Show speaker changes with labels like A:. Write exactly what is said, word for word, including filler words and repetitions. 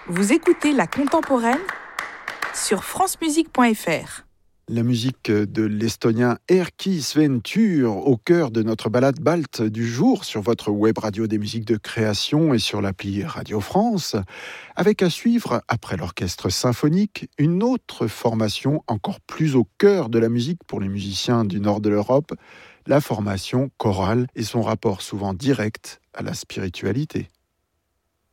A: Vous écoutez La Contemporaine sur francemusique point f r.
B: La musique de l'estonien Erkki Sventur au cœur de notre balade balte du jour sur votre web radio des musiques de création et sur l'appli Radio France, avec à suivre, après l'orchestre symphonique, une autre formation encore plus au cœur de la musique pour les musiciens du nord de l'Europe, la formation chorale et son rapport souvent direct à la spiritualité.